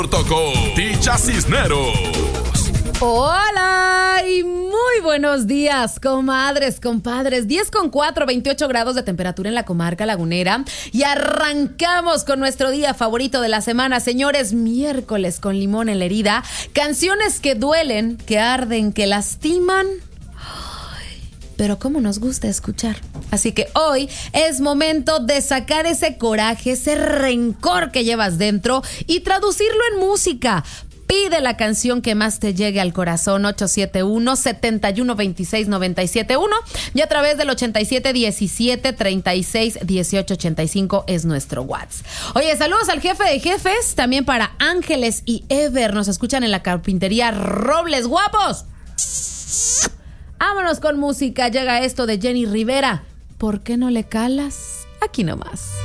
Tocó Ticha Cisneros. Hola y muy buenos días, comadres, compadres. 10:04, 28 grados de temperatura en la comarca lagunera. Y arrancamos con nuestro día favorito de la semana, señores. Miércoles con limón en la herida. Canciones que duelen, que arden, que lastiman. Pero cómo nos gusta escuchar. Así que hoy es momento de sacar ese coraje, ese rencor que llevas dentro y traducirlo en música. Pide la canción que más te llegue al corazón, 871-7126-971, y a través del 8717-361885 es nuestro WhatsApp. Oye, saludos al jefe de jefes, también para Ángeles y Ever, nos escuchan en la carpintería Robles, guapos. Vámonos con música, llega esto de Jenny Rivera. ¿Por qué no le calas? Aquí nomás.